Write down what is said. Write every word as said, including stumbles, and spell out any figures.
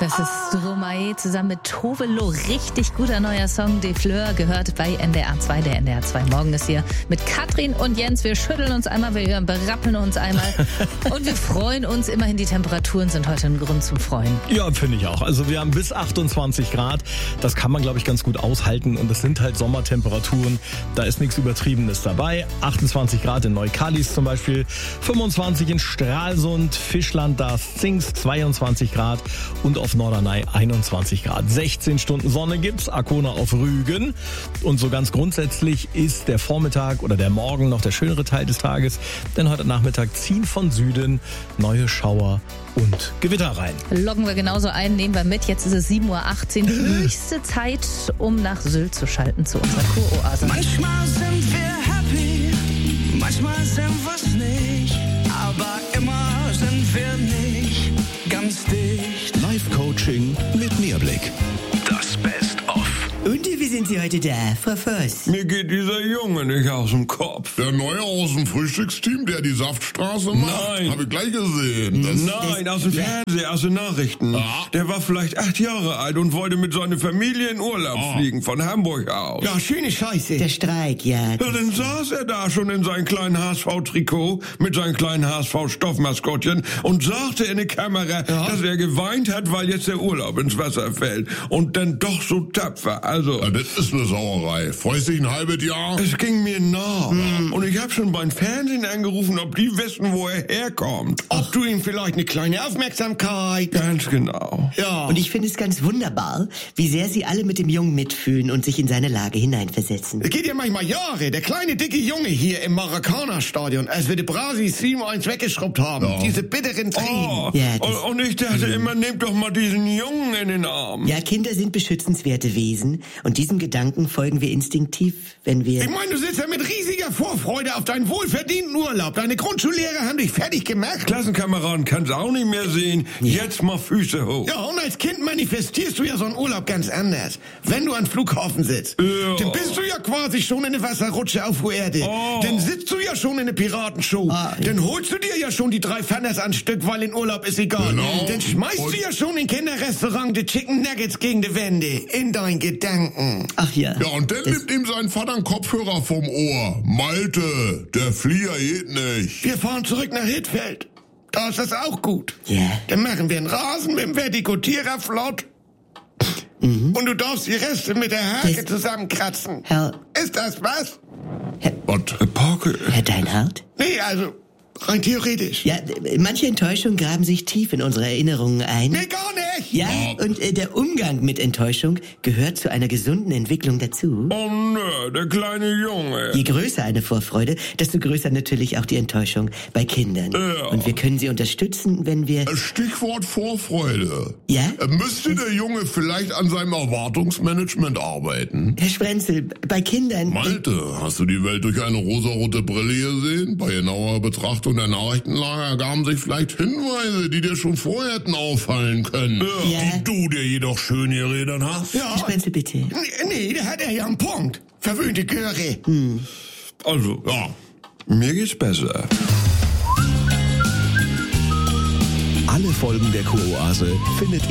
Das ist Stromae zusammen mit Tovelo. Richtig guter neuer Song. De Fleur gehört bei N D R zwei. Der N D R zwei Morgen ist hier mit Katrin und Jens. Wir schütteln uns einmal, wir berappeln uns einmal. Und wir freuen uns immerhin. Die Temperaturen sind heute ein Grund zum Freuen. Ja, finde ich auch. Also wir haben bis achtundzwanzig Grad. Das kann man, glaube ich, ganz gut aushalten. Und es sind halt Sommertemperaturen. Da ist nichts Übertriebenes dabei. achtundzwanzig Grad in Neukallis zum Beispiel. fünfundzwanzig in Stralsund, Fischland, da Zingst, zweiundzwanzig Grad. Und auf Norderney einundzwanzig Grad. sechzehn Stunden Sonne gibt's, Arkona auf Rügen. Und so ganz grundsätzlich ist der Vormittag oder der Morgen noch der schönere Teil des Tages. Denn heute Nachmittag ziehen von Süden neue Schauer und Gewitter rein. Loggen wir genauso ein, nehmen wir mit. Jetzt ist es sieben Uhr achtzehn. Höchste Zeit, um nach Sylt zu schalten, zu unserer Kuroase. Manchmal sind wir happy, manchmal sind wir's nicht. Aber immer sind wir nicht ganz dicht. Live-Coaching mit Mehrblick. Das Best-of. Und wie sind Sie heute da, Frau Voss? Mir geht dieser Junge nicht aus dem Kopf. Der Neue aus dem Frühstücksteam, der die Saftstraße macht? Nein. Hab ich gleich gesehen. Das Nein, aus dem Fernsehen, aus den Nachrichten. Ja. Der war vielleicht acht Jahre alt und wollte mit seiner Familie in Urlaub Ah. fliegen, von Hamburg aus. Ja, schöne Scheiße. Der Streik, ja. Ja, dann saß er da schon in seinem kleinen H S V-Trikot mit seinem kleinen H S V-Stoffmaskottchen und sagte in die Kamera, Ja. dass er geweint hat, weil jetzt der Urlaub ins Wasser fällt. Und dann doch so tapfer. Also, Ja, das ist eine Sauerei. Freust dich ein halbes Jahr? es ging mir nah. Und ich habe schon beim Fernsehen angerufen, ob die wissen, wo er herkommt. Ob du ihm vielleicht eine kleine Aufmerksamkeit... Ganz genau. Ja. Und ich finde es ganz wunderbar, wie sehr Sie alle mit dem Jungen mitfühlen und sich in seine Lage hineinversetzen. Es geht ja manchmal Jahre. Der kleine, dicke Junge hier im Maracana-Stadion, als wir die Brasi sieben eins weggeschrubbt haben. Ja. Diese bitteren Tränen. Oh, Ja, das- und, und ich dachte immer, nehmt doch mal diesen Jungen in den Arm. Ja, Kinder sind beschützenswerte Wesen und diesem Gedanken folgen wir instinktiv, wenn wir... Ich meine, du sitzt ja mit riesiger Vorfreude auf deinen wohlverdienten Urlaub. Deine Grundschullehrer haben dich fertig gemacht. Klassenkameraden kann's auch nicht mehr sehen. Jetzt mal Füße hoch. Ja, und als Kind manifestierst du ja so einen Urlaub ganz anders. Wenn du am Flughafen sitzt, Ja. dann bist du ja quasi schon in der Wasserrutsche auf Erde. Oh. Dann sitzt du ja schon in der Piratenshow. Ah. Dann holst du dir ja schon die drei Pfanners an Stück, weil in Urlaub ist egal. Genau. Dann schmeißt Und- du ja schon in Kinderrestaurant die Chicken Nuggets gegen die Wände. In dein Gedanken. Ach ja. Ja, und dann Das- nimmt ihm sein Vater einen Kopfhörer vom Ohr. Malte, der Flieger geht nicht. Wir fahren zurück nach Hittfeld. Da ist das auch gut. Ja. Dann machen wir einen Rasen mit dem Vertikutierer flott. Und du darfst die Reste mit der Hake Das- zusammenkratzen. Herr, Ist das was? Was? Äh, Pauke, Herr Deinhardt? Nee, also rein theoretisch. Ja, manche Enttäuschungen graben sich tief in unsere Erinnerungen ein. Nee, gar nicht. Ja, und äh, der Umgang mit Enttäuschung gehört zu einer gesunden Entwicklung dazu. oh nö, der kleine Junge. Je größer eine Vorfreude, desto größer natürlich auch die Enttäuschung bei Kindern. Ja. Und wir können sie unterstützen, wenn wir... Stichwort Vorfreude. Ja? Äh, Müsste der Junge vielleicht an seinem Erwartungsmanagement arbeiten? Herr Sprenzel, bei Kindern... Malte, hast du die Welt durch eine rosarote Brille gesehen? Bei genauer Betrachtung der Nachrichtenlage ergaben sich vielleicht Hinweise, die dir schon vorher hätten auffallen können. Ja. Die du dir jedoch schön geredet hast. Ja. Herr Sprenzel, bitte. Nee, nee, da hat er ja einen Punkt. Verwöhnte Göre. Also, ja, mir geht's besser. Alle Folgen der Kuroase findet